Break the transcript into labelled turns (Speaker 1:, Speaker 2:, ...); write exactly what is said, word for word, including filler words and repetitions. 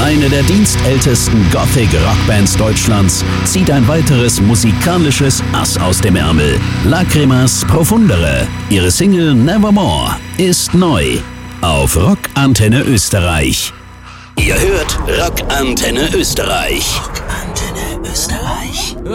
Speaker 1: Eine der dienstältesten Gothic-Rockbands Deutschlands zieht ein weiteres musikalisches Ass aus dem Ärmel. Lacrimas Profundere. Ihre Single Nevermore ist neu auf Rock Antenne Österreich. Ihr hört Rock Antenne Österreich. Rock Antenne Österreich.